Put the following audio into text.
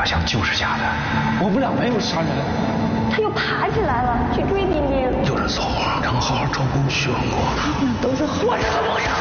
像就是假的。 我们俩没有杀人。 他又爬起来了，去追丁丁。 有人撒谎，让我好好照顾许王国。 他们都是坏人。